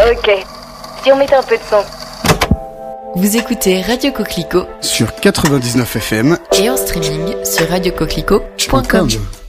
Ok. Si on mettait un peu de son. Vous écoutez Radio Coquelicot sur 99 FM et en streaming sur radiocoquelicot.com.